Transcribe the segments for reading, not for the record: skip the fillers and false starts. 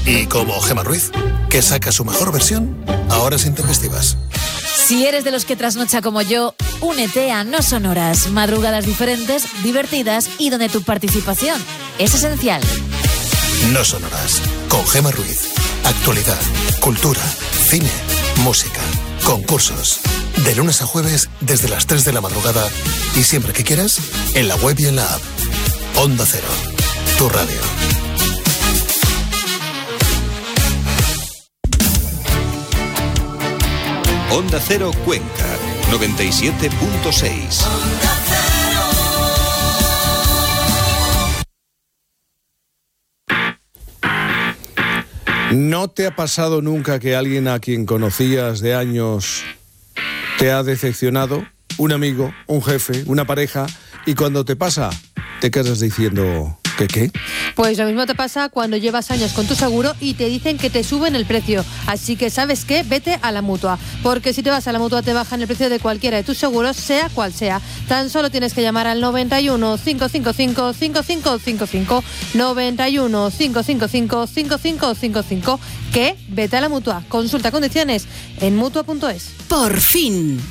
Y como Gemma Ruiz, que saca su mejor versión a horas intempestivas. Si eres de los que trasnocha como yo, únete a No Sonoras, madrugadas diferentes, divertidas y donde tu participación es esencial. No Sonoras, con Gemma Ruiz. Actualidad, cultura, cine, música, concursos. De lunes a jueves desde las 3 de la madrugada y siempre que quieras, en la web y en la app. Onda Cero, tu radio. Onda Cero Cuenca, 97.6. ¿No te ha pasado nunca que alguien a quien conocías de años te ha decepcionado? Un amigo, un jefe, una pareja, y cuando te pasa, te quedas diciendo... ¿Qué? Pues lo mismo te pasa cuando llevas años con tu seguro y te dicen que te suben el precio. Así que, ¿sabes qué? Vete a la Mutua. Porque si te vas a la Mutua te bajan el precio de cualquiera de tus seguros, sea cual sea. Tan solo tienes que llamar al 91 555 5555. 91 555 5555. Que vete a la Mutua. Consulta condiciones en Mutua.es. Por fin.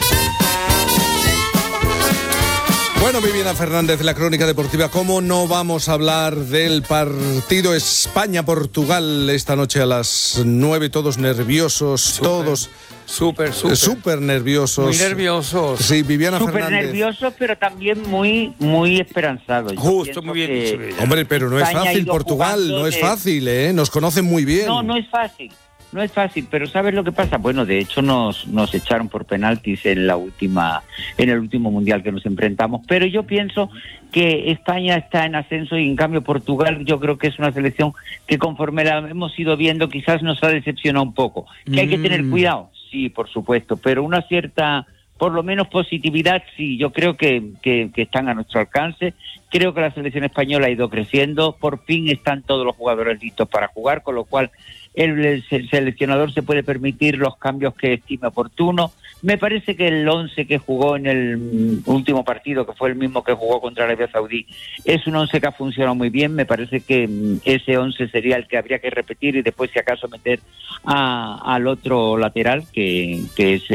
Bueno, Viviana Fernández, la crónica deportiva. ¿Cómo no vamos a hablar del partido España-Portugal esta noche a las 9? Todos nerviosos, todos súper nerviosos. Muy nerviosos. Sí, Viviana Fernández. Súper nerviosos, pero también muy esperanzados. Justo, muy bien dicho. Hombre, pero no es fácil Portugal, no es fácil, ¿eh? Nos conocen muy bien. No es fácil. No es fácil, pero ¿sabes lo que pasa? Bueno, de hecho nos echaron por penaltis en el último mundial que nos enfrentamos, pero yo pienso que España está en ascenso y en cambio Portugal yo creo que es una selección que conforme la hemos ido viendo quizás nos ha decepcionado un poco. ¿Que hay que tener cuidado? Sí, por supuesto, pero una cierta, por lo menos positividad, sí, yo creo que están a nuestro alcance. Creo que la selección española ha ido creciendo, por fin están todos los jugadores listos para jugar, con lo cual el seleccionador se puede permitir los cambios que estime oportuno. Me parece que el 11 que jugó en el último partido, que fue el mismo que jugó contra Arabia Saudí, es un 11 que ha funcionado muy bien. Me parece que ese 11 sería el que habría que repetir y después si acaso meter al otro lateral, que es...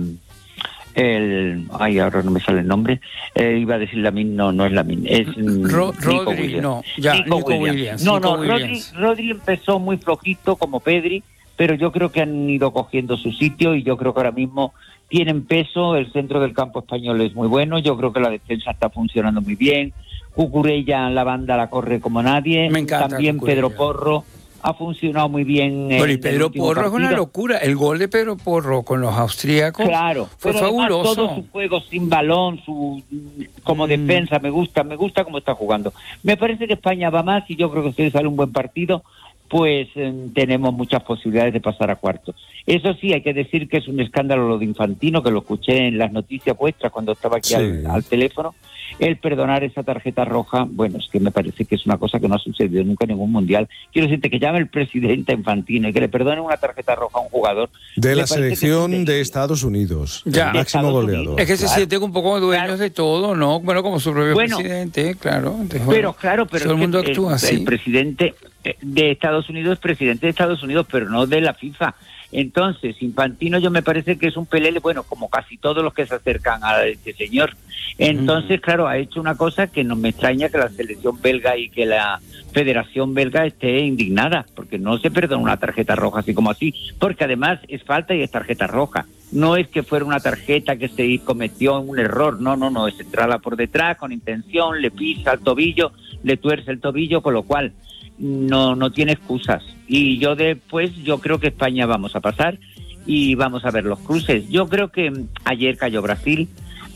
ahora no me sale el nombre, iba a decir Lamine, no es Lamine, es Rodri, Nico Williams. Rodri empezó muy flojito como Pedri, pero yo creo que han ido cogiendo su sitio y yo creo que ahora mismo tienen peso. El centro del campo español es muy bueno, yo creo que la defensa está funcionando muy bien. Cucurella, la banda la corre como nadie. Me encanta también Cucurella. Pedro Porro ha funcionado muy bien. Bueno, y Pedro Porro es una locura. El gol de Pedro Porro con los austríacos fue fabuloso. Todo su juego sin balón, como defensa, me gusta cómo está jugando. Me parece que España va más y yo creo que si sale un buen partido, pues tenemos muchas posibilidades de pasar a cuartos. Eso sí, hay que decir que es un escándalo lo de Infantino, que lo escuché en las noticias vuestras cuando estaba aquí al teléfono. El perdonar esa tarjeta roja, bueno, es que me parece que es una cosa que no ha sucedido nunca en ningún mundial. Quiero decirte que llame el presidente a Infantino y que le perdone una tarjeta roja a un jugador de la selección de Estados Unidos, el máximo goleador. Es que se sienten un poco dueños de todo, ¿no? Bueno, como su propio presidente, claro. Pero todo el mundo actúa así. El presidente de Estados Unidos es presidente de Estados Unidos, pero no de la FIFA. Entonces, Infantino yo me parece que es un pelele, bueno, como casi todos los que se acercan a este señor. Entonces, claro, ha hecho una cosa que no me extraña que la selección belga y que la Federación Belga esté indignada, porque no se perdona una tarjeta roja así como así, porque además es falta y es tarjeta roja. No es que fuera una tarjeta que se cometió un error, no, es entrada por detrás con intención, le pisa el tobillo, le tuerce el tobillo, con lo cual no tiene excusas. Y yo creo que España vamos a pasar y vamos a ver los cruces. Yo creo que ayer cayó Brasil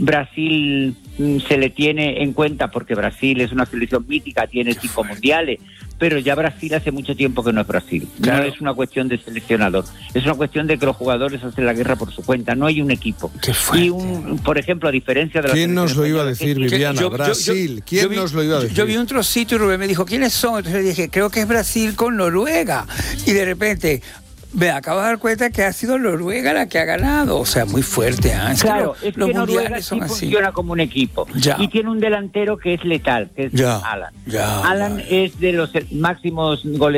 se le tiene en cuenta porque Brasil es una selección mítica, tiene 5 mundiales, pero ya Brasil hace mucho tiempo que no es Brasil. Claro. No es una cuestión de seleccionador, es una cuestión de que los jugadores hacen la guerra por su cuenta, no hay un equipo. Y por ejemplo, a diferencia de la ¿quién nos lo iba a decir, Viviana? Brasil. ¿Quién nos lo iba a decir? Yo vi un trocito y Rubén me dijo, ¿quiénes son? Entonces le dije, creo que es Brasil con Noruega. Y de repente... me acabo de dar cuenta que ha sido Noruega la que ha ganado. O sea, muy fuerte. Claro, es que Noruega sí funciona como un equipo. Y tiene un delantero que es letal, que es Alan. Alan es de los máximos goleadores